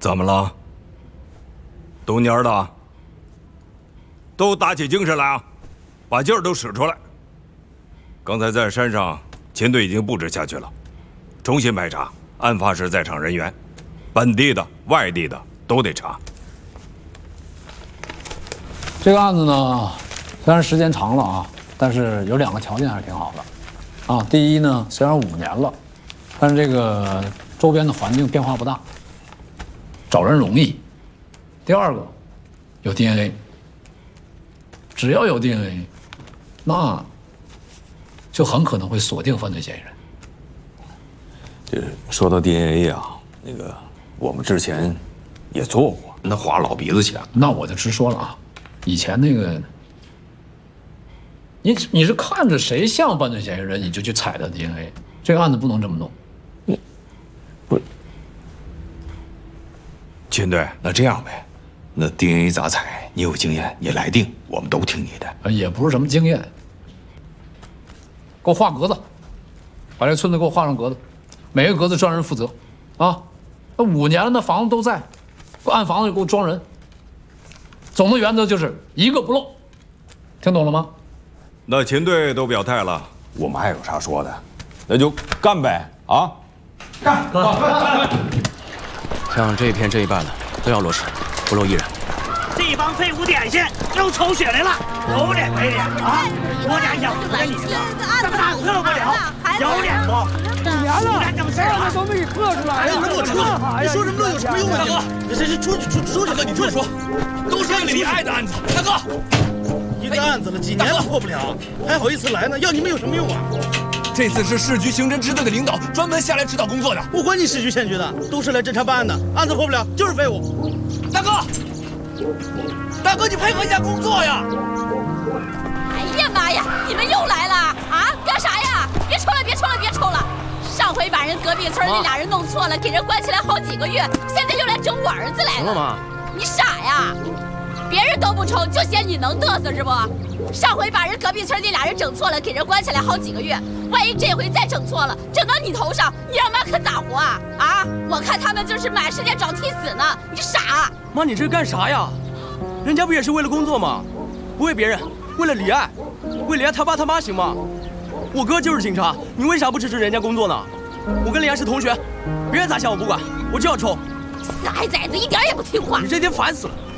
怎么了？懂蔫的，都打起精神来啊，把劲儿都使出来。刚才在山上，秦队已经布置下去了，重新排查案发时在场人员，本地的、外地的都得查。 这个案子呢，虽然时间长了啊，但是有2个条件还是挺好的，啊，第一呢，虽然5年了，但是这个周边的环境变化不大，找人容易。第二个，有 DNA， 只要有 DNA， 那就很可能会锁定犯罪嫌疑人。 这说到 DNA 啊，那个我们之前也做过，那花老鼻子钱。 那我就直说了啊，以前那个，你是看着谁像犯罪嫌疑人，你就去采他 DNA， 这个案子不能这么弄。 不， 秦队， 那这样呗，那 DNA 咋采？你有经验，你来定，我们都听你的。 也不是什么经验，给我画格子，把这村子给我画上格子，每个格子专人负责，啊，那5年了，那房子都在，按房子给我装人。总的原则就是一个不漏，听懂了吗？ 那秦队都表态了， 我们还有啥说的？那就干呗！啊，干！ 像这一片这一半的都要落实，不漏一人。 这帮废物点心又抽血来了，有脸没脸啊？我俩养活你们，这么大饿不了，有脸不？5年了，干正事啊！ 都没给喝出来呀！ 你说什么都有什么用啊？大哥，这出去大哥，你听我说，都是李爱的案子，大哥， 一个案子了几年了破不了，还好意思来呢？要你们有什么用啊？ 这次是市局刑侦支队的领导专门下来指导工作的， 不管你市局县局的，都是来侦查办案的，案子破不了就是废物。 大哥，你配合一下工作呀！ 哎呀妈呀，你们又来了啊？干啥呀？别抽了！上回把人隔壁村那俩人弄错了，给人关起来好几个月，现在又来整我儿子来了。行了妈，你傻呀？别人都不抽，就嫌你能嘚瑟是不？上回把人隔壁村那俩人整错了，给人关起来好几个月，万一这回再整错了，整到你头上，你让妈可咋活啊？啊！我看他们就是满世界找替死呢。你傻？ 妈，你这干啥呀？人家不也是为了工作吗？不为别人，为了李爱，为李爱他爸他妈行吗？我哥就是警察，你为啥不支持人家工作呢？我跟李爱是同学，别人咋想我不管，我就要抽。 死矮崽子，一点也不听话！ 你这天烦死了。